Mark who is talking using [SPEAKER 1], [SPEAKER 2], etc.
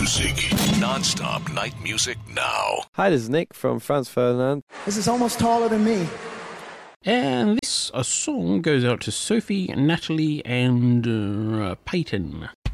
[SPEAKER 1] music. Non-stop night music now.
[SPEAKER 2] Hi, this is Nick from Franz Ferdinand.
[SPEAKER 3] This is almost taller than me.
[SPEAKER 4] And this song goes out to Sophie, Natalie, and Peyton.